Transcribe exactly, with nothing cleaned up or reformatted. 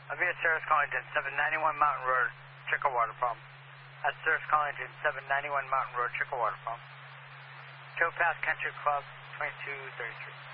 Avia Service Collington, seven ninety-one Mountain Road, Chickawater Pump. At Service Collington, seven ninety-one Mountain Road, Chickawater Pump. Towpath Country Club, twenty-two thirty-three.